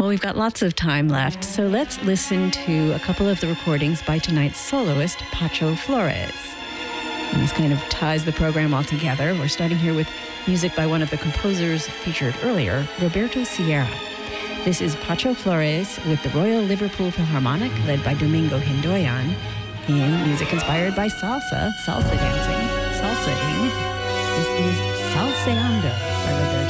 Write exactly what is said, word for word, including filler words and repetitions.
Well, we've got lots of time left, so let's listen to a couple of the recordings by tonight's soloist, Pacho Flores. And this kind of ties the program all together. We're starting here with music by one of the composers featured earlier, Roberto Sierra. This is Pacho Flores with the Royal Liverpool Philharmonic, led by Domingo Hindoyan, in music inspired by salsa, salsa dancing, salsaing. This is Salseando by Roberto